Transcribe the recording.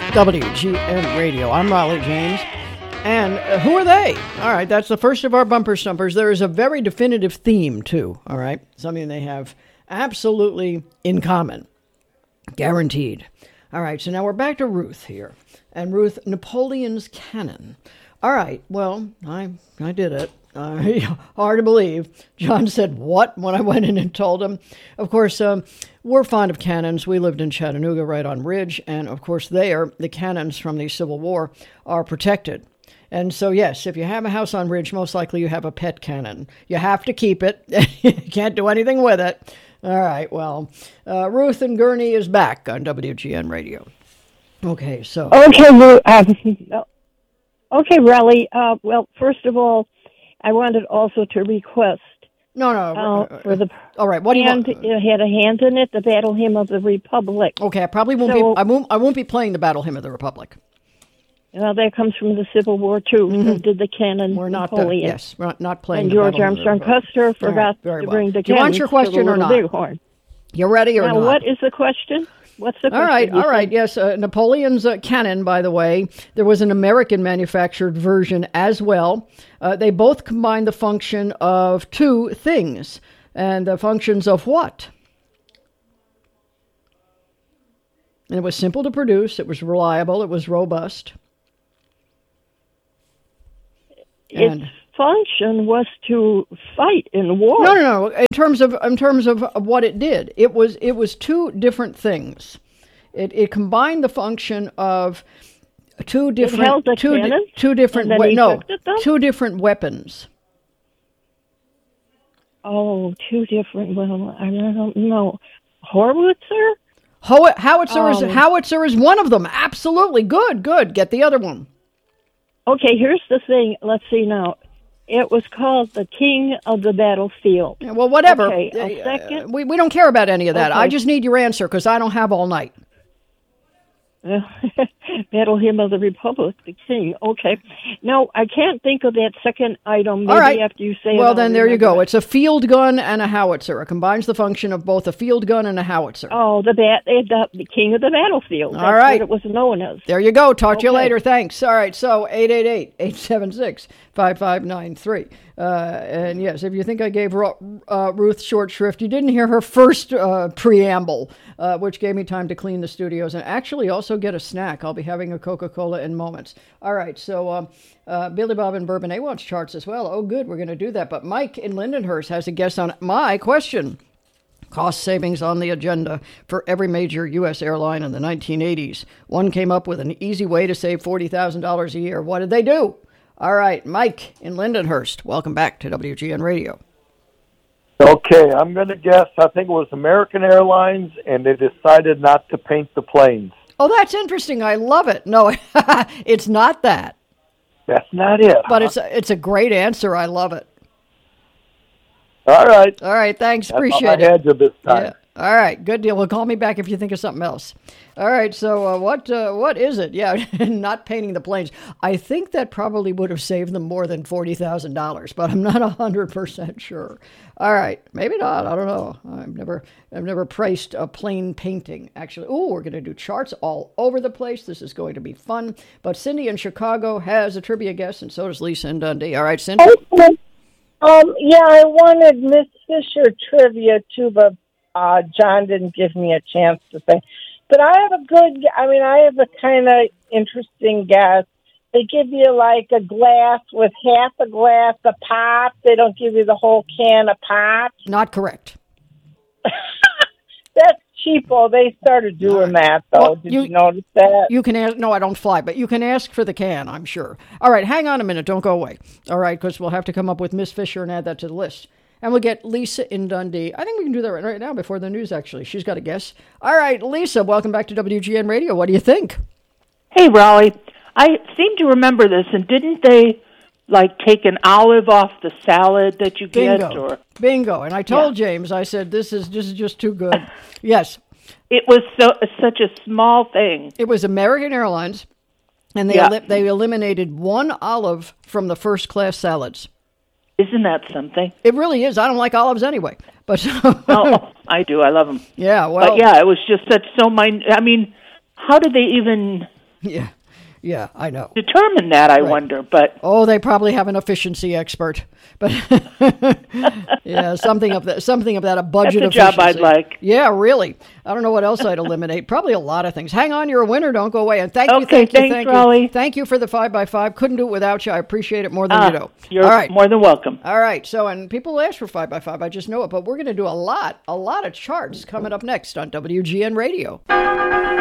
WGN Radio. I'm Raleigh James. And who are they? All right, that's the first of our bumper stumpers. There is a very definitive theme, too, all right? Something they have absolutely in common. Guaranteed. All right, so now we're back to Ruth here. And Ruth, Napoleon's cannon. All right, well, I did it. Hard to believe. John said, what? When I went in and told him. Of course, we're fond of cannons. We lived in Chattanooga right on Ridge. And, of course, there, the cannons from the Civil War are protected. And so, yes, if you have a house on Ridge, most likely you have a pet cannon. You have to keep it. You can't do anything with it. All right, well, Ruth and Gurney is back on WGN Radio. Okay, so. Okay, Raleigh. Well, first of all, I wanted also to request. No. For the all right. What do you want? It had a hand in it. The Battle Hymn of the Republic. Okay, I probably won't be. I won't be playing the Battle Hymn of the Republic. Well, that comes from the Civil War too. Mm-hmm. So did the cannon? We're not. Napoleon. We're not playing. And George Armstrong Custer forgot to bring the cannon. Do you want your question or not? Bighorn. You ready or now, not? What is the question? What's the question? All right. Yes, Napoleon's cannon, by the way, there was an American manufactured version as well. They both combine the function of two things. And the functions of what? And it was simple to produce. It was reliable. It was robust. Its function was to fight in war. No. In terms of what it did, it was two different things. It combined the function of two different two different weapons. Oh, two different. Well, I don't know. Howitzer. Howitzer is one of them. Absolutely good. Get the other one. Okay, here's the thing. Let's see now. It was called the King of the Battlefield. Yeah, well, whatever. Okay, a second. We don't care about any of that. Okay. I just need your answer because I don't have all night. Battle Hymn of the Republic, the King. Okay. No, I can't think of that second item. Maybe all right. After you say it. Well, then there you go. It's a field gun and a howitzer. It combines the function of both a field gun and a howitzer. Oh, the King of the Battlefield. That's all right. What it was known as. There you go. Talk to you later. Thanks. All right. So 888-876-5593. And yes, if you think I gave Ruth short shrift, you didn't hear her first preamble, which gave me time to clean the studios and actually also get a snack. I'll be having a Coca-Cola in moments. All right, so Billy Bob in Bourbonnais wants charts as well. Oh, good, we're going to do that. But Mike in Lindenhurst has a guess on my question. Cost savings on the agenda for every major U.S. airline in the 1980s. One came up with an easy way to save $40,000 a year. What did they do? All right, Mike in Lindenhurst, welcome back to WGN Radio. Okay, I'm going to guess. I think it was American Airlines, and they decided not to paint the planes. Oh, that's interesting. I love it. No, it's not that. That's not it. But it's a great answer. I love it. All right. Thanks. That's Appreciate it. I had you this time. Yeah. All right, good deal. Well, call me back if you think of something else. All right, so what is it? Yeah, not painting the planes. I think that probably would have saved them more than $40,000, but I'm not 100% sure. All right, maybe not. I don't know. I've never priced a plane painting, actually. Oh, we're going to do charts all over the place. This is going to be fun. But Cindy in Chicago has a trivia guest, and so does Lisa in Dundee. All right, Cindy? Yeah, I wanted Miss Fisher trivia too, but John didn't give me a chance to say. But I have a kind of interesting guess. They give you like a glass with half a glass of pop. They don't give you the whole can of pop. Not correct. That's cheapo. They started doing that, though. Well, Did you notice that? You can ask. No, I don't fly, but you can ask for the can, I'm sure. All right, hang on a minute. Don't go away. All right, because we'll have to come up with Miss Fisher and add that to the list. And we'll get Lisa in Dundee. I think we can do that right now before the news, actually. She's got a guess. All right, Lisa, welcome back to WGN Radio. What do you think? Hey, Raleigh. I seem to remember this, and didn't they, take an olive off the salad that you get? Bingo. And I told James, I said, this is just too good. Yes. It was such a small thing. It was American Airlines, and they eliminated one olive from the first-class salads. Isn't that something? It really is. I don't like olives anyway. But oh, I do. I love them. Yeah, well. But yeah, it was just such so minor. I mean, how did they even Yeah, I know. determine that, I wonder. But Oh, they probably have an efficiency expert, but yeah, something of that, a budget that's a job efficiency. I'd like. Yeah, really. I don't know what else I'd eliminate. Probably a lot of things. Hang on, you're a winner. Don't go away. And thank you, Okay, thanks, thank Raleigh. you. Thank you for the 5x5. Couldn't do it without you. I appreciate it more than you know. You're All right. more than welcome. All right. So, and people ask for 5x5. I just know it. But we're going to do a lot of charts coming up next on WGN Radio.